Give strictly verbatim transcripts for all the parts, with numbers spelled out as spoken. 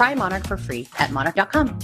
Try Monarch for free at monarch dot com.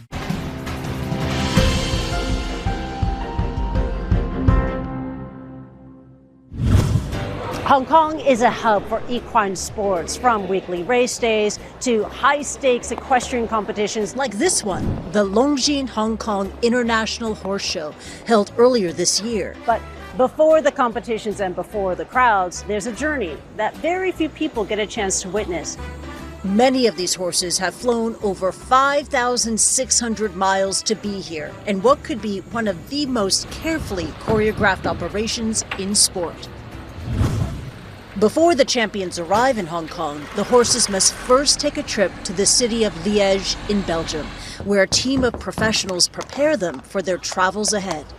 Hong Kong is a hub for equine sports, from weekly race days to high-stakes equestrian competitions like this one, the Longjing Hong Kong International Horse Show, held earlier this year. But before the competitions and before the crowds, there's a journey that very few people get a chance to witness. Many of these horses have flown over five thousand six hundred miles to be here in what could be one of the most carefully choreographed operations in sport. Before the champions arrive in Hong Kong, the horses must first take a trip to the city of Liège in Belgium, where a team of professionals prepare them for their travels ahead.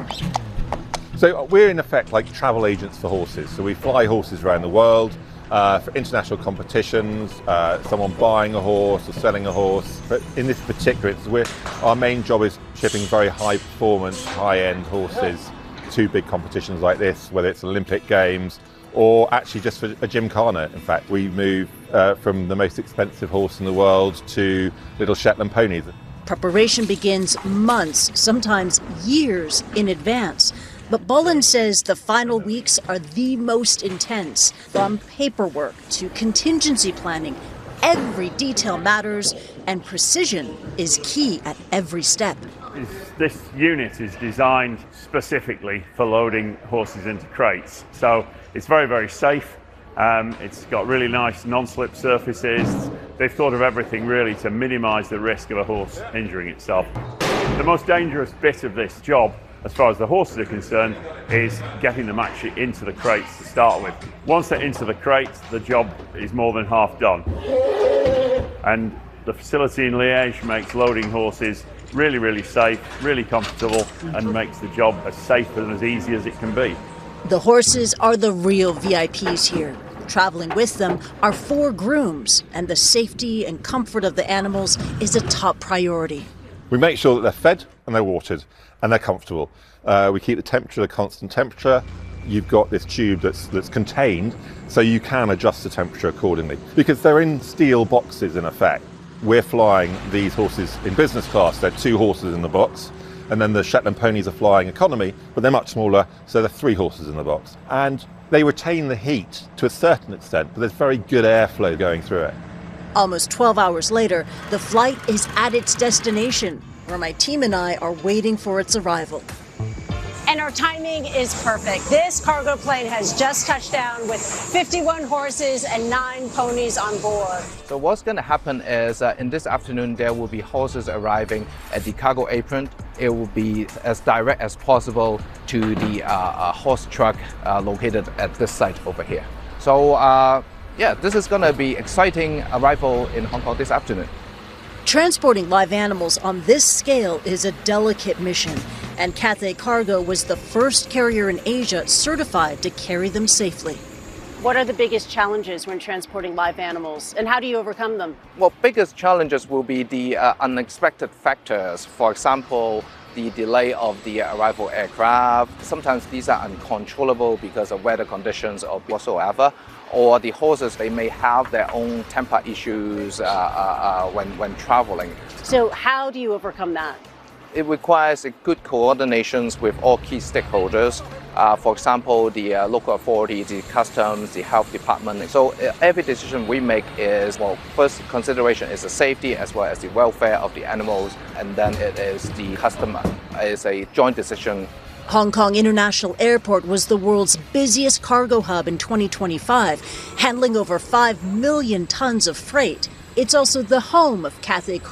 So we're in effect like travel agents for horses. So we fly horses around the world uh, for international competitions, uh, someone buying a horse or selling a horse. But in this particular instance, we're, our main job is shipping very high performance, high end horses to big competitions like this, whether it's Olympic Games or actually just for a gymkhana. In fact, we move uh, from the most expensive horse in the world to little Shetland ponies. Preparation begins months, sometimes years in advance. But Bolin says the final weeks are the most intense. From paperwork to contingency planning, every detail matters, and precision is key at every step. This unit is designed specifically for loading horses into crates. So it's very, very safe. Um, it's got really nice non-slip surfaces. They've thought of everything really to minimize the risk of a horse injuring itself. The most dangerous bit of this job, as far as the horses are concerned, is getting them actually into the crates to start with. Once they're into the crates, the job is more than half done. And the facility in Liège makes loading horses really, really safe, really comfortable, and makes the job as safe and as easy as it can be. The horses are the real V I Ps here. Traveling with them are four grooms, and the safety and comfort of the animals is a top priority. We make sure that they're fed and they're watered and they're comfortable. Uh, we keep the temperature at a constant temperature. You've got this tube that's, that's contained, so you can adjust the temperature accordingly. Because they're in steel boxes in effect. We're flying these horses in business class. There are two horses in the box. And then the Shetland ponies are flying economy, but they're much smaller, so there are three horses in the box. And they retain the heat to a certain extent, but there's very good airflow going through it. Almost twelve hours later, the flight is at its destination, where my team and I are waiting for its arrival. And our timing is perfect. This cargo plane has just touched down with fifty-one horses and nine ponies on board. So what's going to happen is uh, in this afternoon, there will be horses arriving at the cargo apron. It will be as direct as possible to the uh, uh, horse truck uh, located at this site over here. So uh, yeah, this is going to be exciting arrival in Hong Kong this afternoon. Transporting live animals on this scale is a delicate mission, and Cathay Cargo was the first carrier in Asia certified to carry them safely. What are the biggest challenges when transporting live animals, and how do you overcome them? Well, biggest challenges will be the uh, unexpected factors. For example, the delay of the arrival aircraft. Sometimes these are uncontrollable because of weather conditions or whatsoever. Or the horses, they may have their own temper issues uh, uh, uh, when, when traveling. So how do you overcome that? It requires a good coordinations with all key stakeholders. Uh, for example, the uh, local authority, the customs, the health department. So uh, every decision we make is, well, first consideration is the safety as well as the welfare of the animals, and then it is the customer. It's a joint decision. Hong Kong International Airport was the world's busiest cargo hub in twenty twenty-five, handling over five million tons of freight. It's also the home of Cathay